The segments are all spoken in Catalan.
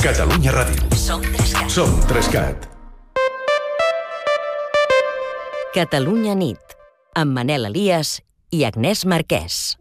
Catalunya Ràdio. Som 3CAT. Som 3CAT. Catalunya nit, amb Manel Elias i Agnès Marquès.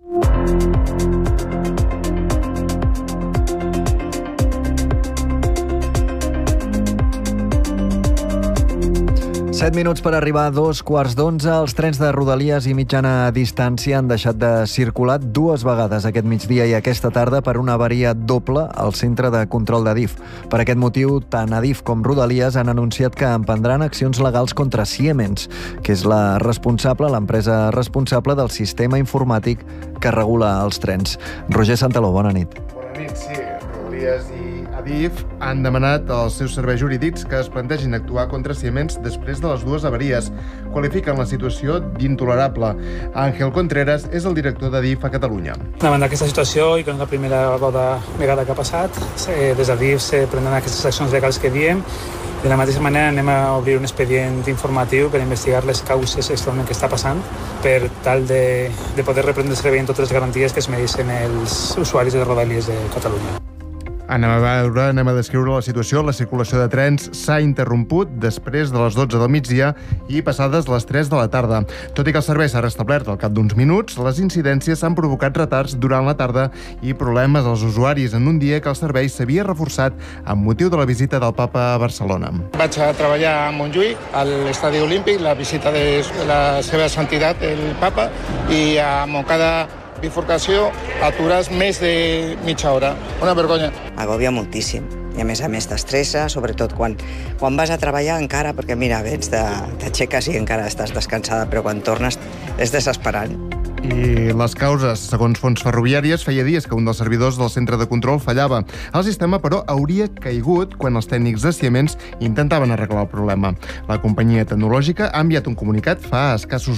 Set minuts per arribar a 11:15. Els trens de Rodalies i mitjana distància han deixat de circular dues vegades aquest migdia i aquesta tarda per una avaria doble al centre de control d'Adif. Per aquest motiu, tant Adif com Rodalies han anunciat que emprendran accions legals contra Siemens, que és l'empresa responsable del sistema informàtic que regula els trens. Roger Santaló, bona nit. Bona nit, sí. Rodalies i Adif han demanat als seus serveis jurídics que es plantegin actuar contra Siemens després de les dues avaries. Qualifiquen la situació d'intolerable. Àngel Contreras és el director d'Adif a Catalunya. Davant d'aquesta situació, i que no és la primera vegada que ha passat, des d'Adif se prenen aquestes accions legals que diem. De la mateixa manera anem a obrir un expedient informatiu per investigar les causes exactament que està passant per tal de poder reprendre el servei amb totes les garanties que es mereixen els usuaris de Rodalies de Catalunya. Anem a descriure la situació. La circulació de trens s'ha interromput després de les 12 del migdia i passades les 3 de la tarda. Tot i que el servei s'ha restablert al cap d'uns minuts, les incidències han provocat retards durant la tarda i problemes als usuaris en un dia que el servei s'havia reforçat amb motiu de la visita del papa a Barcelona. Vaig a treballar a Montjuïc, a l'Estadi Olímpic, la visita de la seva santitat, el papa, i a Montcada bifurcació, atures més de mitja hora. Una vergonya. Agobia moltíssim. I a més t'estressa, sobretot quan vas a treballar encara, perquè mira, t'aixeques i encara estàs descansada, però quan tornes és desesperant. I les causes, segons fonts ferroviàries, feia dies que un dels servidors del centre de control fallava. El sistema, però, hauria caigut quan els tècnics de Siemens intentaven arreglar el problema. La companyia tecnològica ha enviat un comunicat fa escassos